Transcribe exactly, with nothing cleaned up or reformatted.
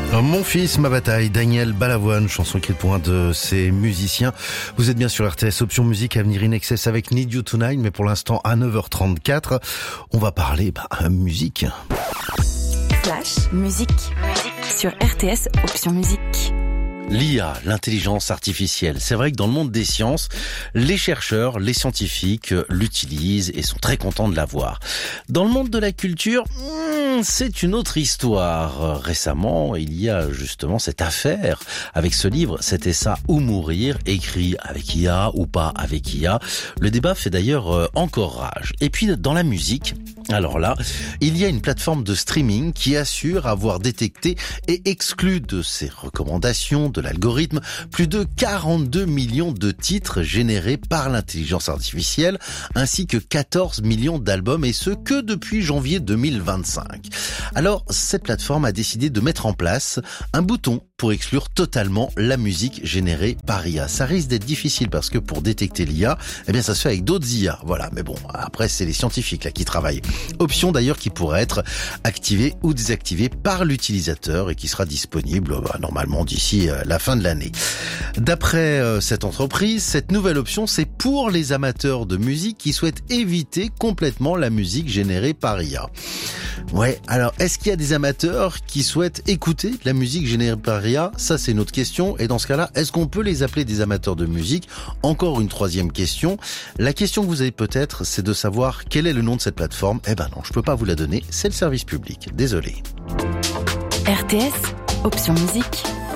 Mon fils, ma bataille, Daniel Balavoine, chanson écrite pour un de ses musiciens. Vous êtes bien sur R T S, option musique à venir in excess avec Need You Tonight, mais pour l'instant à neuf heures trente-quatre, on va parler bah, musique. Flash, musique, musique sur R T S, option musique. L'I A, l'intelligence artificielle. C'est vrai que dans le monde des sciences, les chercheurs, les scientifiques l'utilisent et sont très contents de l'avoir. Dans le monde de la culture, c'est une autre histoire. Récemment, il y a justement cette affaire avec ce livre, C'était ça ou mourir, écrit avec I A ou pas avec I A. Le débat fait d'ailleurs encore rage. Et puis dans la musique, alors là, il y a une plateforme de streaming qui assure avoir détecté et exclu de ses recommandations de l'algorithme plus de quarante-deux millions de titres générés par l'intelligence artificielle ainsi que quatorze millions d'albums et ce que depuis janvier deux mille vingt-cinq. Alors, cette plateforme a décidé de mettre en place un bouton pour exclure totalement la musique générée par I A. Ça risque d'être difficile parce que pour détecter l'I A, eh bien ça se fait avec d'autres I A. Voilà, mais bon, après c'est les scientifiques là qui travaillent. Option d'ailleurs qui pourrait être activée ou désactivée par l'utilisateur et qui sera disponible bah, normalement d'ici euh, la fin de l'année. D'après euh, cette entreprise, cette nouvelle option c'est pour les amateurs de musique qui souhaitent éviter complètement la musique générée par I A. Ouais, alors est-ce qu'il y a des amateurs qui souhaitent écouter la musique générée par I A ? Ça c'est une autre question. Et dans ce cas-là, est-ce qu'on peut les appeler des amateurs de musique ? Encore une troisième question. La question que vous avez peut-être, c'est de savoir quel est le nom de cette plateforme. Eh ben non, je peux pas vous la donner, c'est le service public. Désolé. R T S, option musique.